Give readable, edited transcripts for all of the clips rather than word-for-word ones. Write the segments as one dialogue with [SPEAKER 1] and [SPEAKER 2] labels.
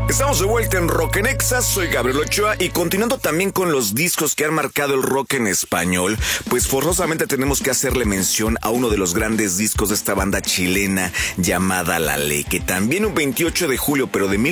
[SPEAKER 1] Estamos de vuelta en Rock en Exa, soy Gabriel Ochoa y continuando también con los discos que han marcado el rock en español, pues forzosamente tenemos que hacerle mención a uno de los grandes discos de esta banda chilena llamada La Ley, que también un 28 de julio, pero de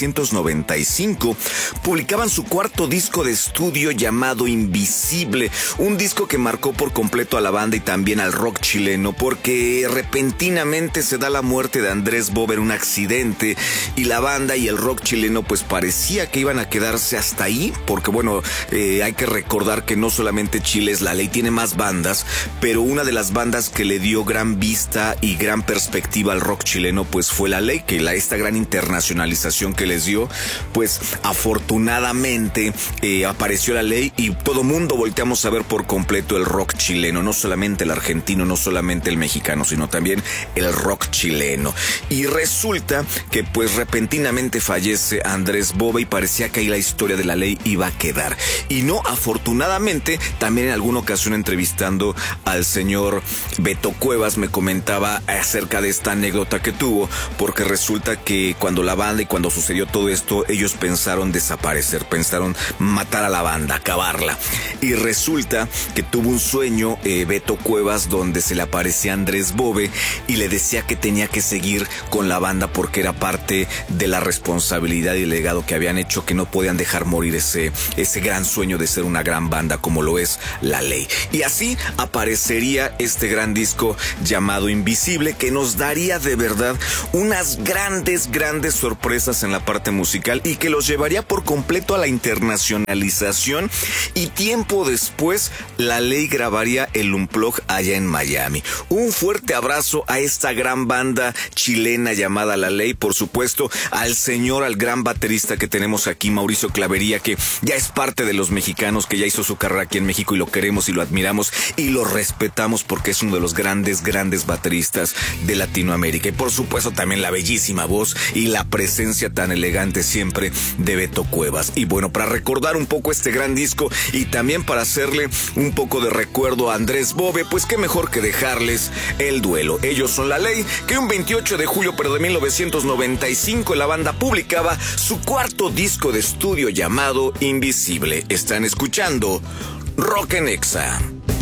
[SPEAKER 1] 1995, publicaban su cuarto disco de estudio llamado Invisible, un disco que marcó por completo a la banda y también al rock chileno, porque repentinamente se da la muerte de Andrés Bove en un accidente y la banda y el rock chileno pues parecía que iban a quedarse hasta ahí, porque bueno, hay que recordar que no solamente Chile es La Ley, tiene más bandas, pero una de las bandas que le dio gran vista y gran perspectiva al rock chileno pues fue La Ley, que esta gran internacionalización que les dio, pues afortunadamente apareció La Ley y todo mundo volteamos a ver por completo el rock chileno, no solamente el argentino, no solamente el mexicano, sino también el rock chileno. Y resulta que pues repentinamente fallece Andrés Bove y parecía que ahí la historia de La Ley iba a quedar. Y no, afortunadamente, también en alguna ocasión entrevistando al señor Beto Cuevas me comentaba acerca de esta anécdota que tuvo, porque resulta que cuando la banda y cuando sucedió todo esto, ellos pensaron desaparecer, pensaron matar a la banda, acabarla. Y resulta que tuvo un sueño Beto Cuevas donde se le aparecía Andrés Bove y le decía que tenía que seguir con la banda porque era parte de la responsabilidad y el legado que habían hecho, que no podían dejar morir ese gran sueño de ser una gran banda como lo es La Ley. Y así aparecería este gran disco llamado Invisible, que nos daría de verdad unas grandes sorpresas en la parte musical y que los llevaría por completo a la internacionalización, y tiempo después La Ley grabaría el Unplugged allá en Miami. Un fuerte abrazo a esta gran banda chilena llamada La Ley, por supuesto al gran baterista que tenemos aquí, Mauricio Clavería, que ya es parte de los mexicanos, que ya hizo su carrera aquí en México y lo queremos y lo admiramos y lo respetamos porque es uno de los grandes bateristas de Latinoamérica. Y por supuesto también la bellísima voz y la presencia tan elegante siempre de Beto Cuevas. Y bueno, para recordar un poco este gran disco y también para hacerle un poco de recuerdo a Andrés Bove, pues qué mejor que dejarles el duelo. Ellos son La Ley, que un 28 de julio pero de 1995 la banda publicaba su cuarto disco de estudio llamado Invisible. Están escuchando Rock en Exa.